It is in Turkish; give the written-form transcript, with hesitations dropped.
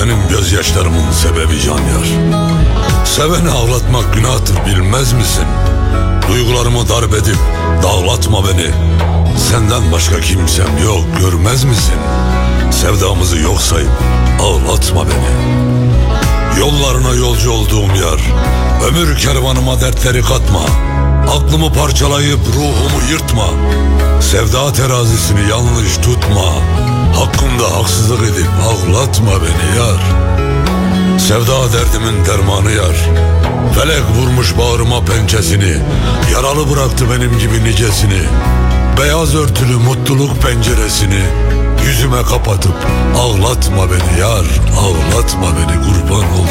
benim gözyaşlarımın sebebi can yar. Seveni ağlatmak günahtır bilmez misin? Duygularımı darp edip dağlatma beni. Senden başka kimsem yok görmez misin? Sevdamızı yok sayıp ağlatma beni. Yollarına yolcu olduğum yar, ömür kervanıma dertleri katma. Aklımı parçalayıp ruhumu yırtma. Sevda terazisini yanlış tutma. Hakkımda haksızlık edip ağlatma beni yar. Sevda derdimin dermanı yar. Felek vurmuş bağrıma pençesini. Yaralı bıraktı benim gibi nicesini. Beyaz örtülü mutluluk penceresini yüzüme kapatıp ağlatma beni yar. Ağlatma beni, kurban oldum.